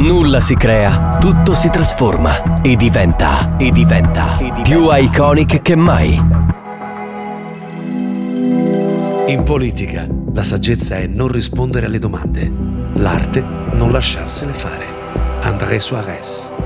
Nulla si crea, tutto si trasforma e diventa più iconic che mai. In politica, la saggezza è non rispondere alle domande, l'arte non lasciarsene fare. André Suarez.